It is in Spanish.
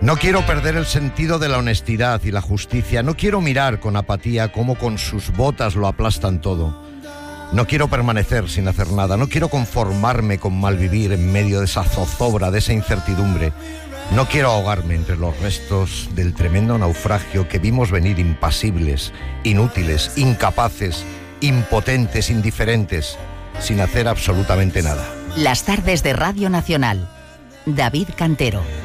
No quiero perder el sentido de la honestidad y la justicia. No quiero mirar con apatía cómo con sus botas lo aplastan todo. No quiero permanecer sin hacer nada. No quiero conformarme con malvivir en medio de esa zozobra, de esa incertidumbre. No quiero ahogarme entre los restos del tremendo naufragio que vimos venir impasibles, inútiles, incapaces, impotentes, indiferentes, sin hacer absolutamente nada. Las tardes de Radio Nacional. David Cantero.